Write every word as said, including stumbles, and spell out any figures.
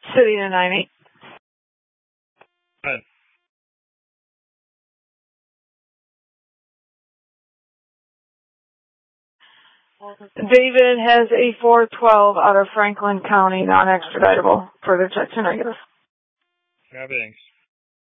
City to nine eight. Good. David has a four twelve out of Franklin County, non-extraditable. Further checks and regulars. Yeah, thanks.